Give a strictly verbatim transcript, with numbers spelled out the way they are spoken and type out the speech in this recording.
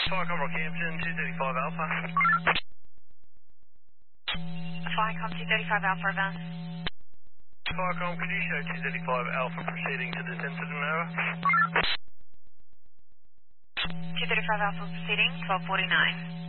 Firecom Rockhampton, two thirty-five Alpha. Firecom two thirty-five Alpha advance. Firecom, could you show two thirty-five Alpha proceeding to this incident, over? two thirty-five Alpha proceeding, twelve forty-nine.